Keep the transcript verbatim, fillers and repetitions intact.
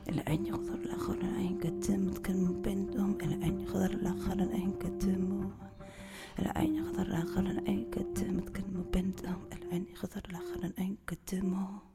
العين يخضر الآخر العين كتم تكلموا بينهم العين يخضر الآخر العين كتموا العين يخضر الآخر العين كتم تكلموا بينهم العين يخضر الآخر العين كتموا